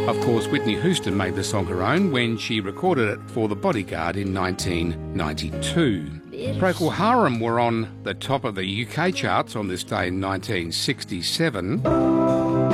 Of course, Whitney Houston made the song her own when she recorded it for The Bodyguard in 1992. Procol Harum were on the top of the UK charts on this day in 1967.